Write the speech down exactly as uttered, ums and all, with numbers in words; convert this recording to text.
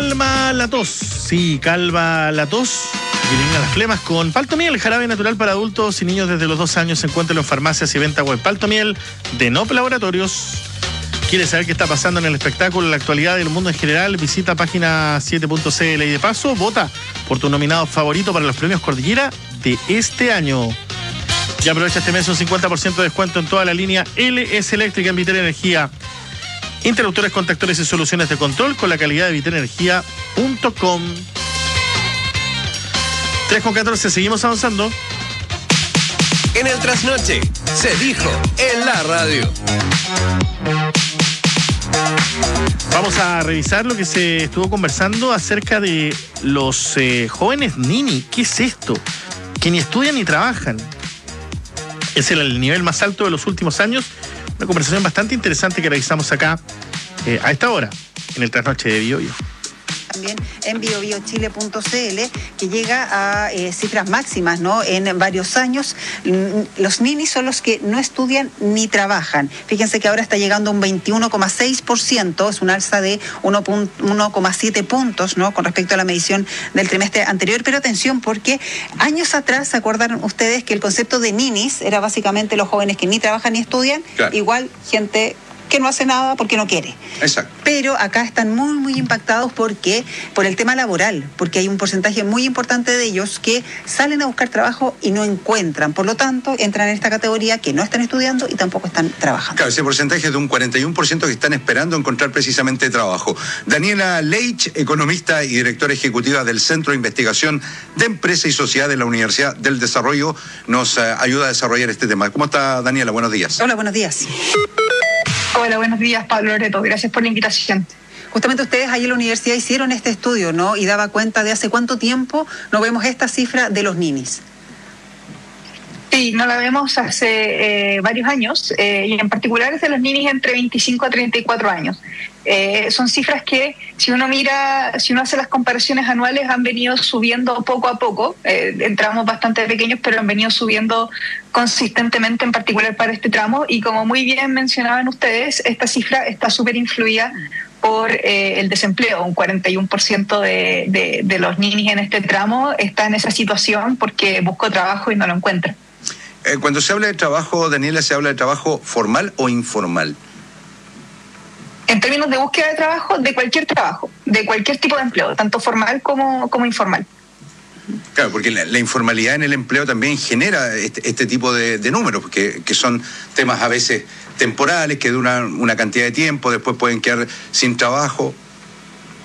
calma la tos. Sí, calma la tos. Y elimina las flemas con Paltomiel, jarabe natural para adultos y niños desde los dos años. Se encuentra en farmacias y venta web. Paltomiel de N O P Laboratorios. ¿Quieres saber qué está pasando en el espectáculo, en la actualidad del mundo en general? Visita página siete punto c l y de paso, vota por tu nominado favorito para los premios Cordillera de este año. Y aprovecha este mes un cincuenta por ciento de descuento en toda la línea L S Eléctrica en Vitel Energía. Interruptores, contactores y soluciones de control con la calidad de vitel energía punto com. tres con catorce, seguimos avanzando. En el trasnoche, se dijo en la radio. Vamos a revisar lo que se estuvo conversando acerca de los eh, jóvenes nini. ¿Qué es esto? Que ni estudian ni trabajan. Es el nivel más alto de los últimos años. Una conversación bastante interesante que realizamos acá eh, a esta hora, en el trasnoche de Bio Bio. También en bio bio chile punto c l, que llega a eh, cifras máximas, ¿no? En varios años. Los ninis son los que no estudian ni trabajan. Fíjense que ahora está llegando a un veintiuno coma seis por ciento, es un alza de uno coma siete puntos, ¿no? Con respecto a la medición del trimestre anterior. Pero atención, porque años atrás, ¿se acuerdan ustedes que el concepto de ninis era básicamente los jóvenes que ni trabajan ni estudian? Claro. Igual gente que no hace nada porque no quiere. Exacto. Pero acá están muy, muy impactados porque por el tema laboral, porque hay un porcentaje muy importante de ellos que salen a buscar trabajo y no encuentran. Por lo tanto, entran en esta categoría que no están estudiando y tampoco están trabajando. Claro, ese porcentaje es de un cuarenta y uno por ciento que están esperando encontrar precisamente trabajo. Daniela Leitch, economista y directora ejecutiva del Centro de Investigación de Empresa y Sociedad de la Universidad del Desarrollo, nos uh, ayuda a desarrollar este tema. ¿Cómo está, Daniela? Buenos días. Hola, buenos días. Hola, buenos días, Pablo Loreto. Gracias por la invitación. Justamente ustedes ahí en la universidad hicieron este estudio, ¿no? Y daba cuenta de hace cuánto tiempo no vemos esta cifra de los ninis. Sí, no la vemos hace eh, varios años, eh, y en particular es de los ninis entre veinticinco a treinta y cuatro años. Eh, son cifras que, si uno mira, si uno hace las comparaciones anuales, han venido subiendo poco a poco. Eh, en tramos bastante pequeños, pero han venido subiendo consistentemente, en particular para este tramo. Y como muy bien mencionaban ustedes, esta cifra está súper influida por eh, el desempleo. Un cuarenta y uno por ciento de, de, de los ninis en este tramo está en esa situación porque buscó trabajo y no lo encuentra. Eh, cuando se habla de trabajo, Daniela, ¿se habla de trabajo formal o informal? En términos de búsqueda de trabajo, de cualquier trabajo, de cualquier tipo de empleo, tanto formal como, como informal. Claro, porque la, la informalidad en el empleo también genera este, este tipo de, de números, que, que son temas a veces temporales, que duran una cantidad de tiempo, después pueden quedar sin trabajo.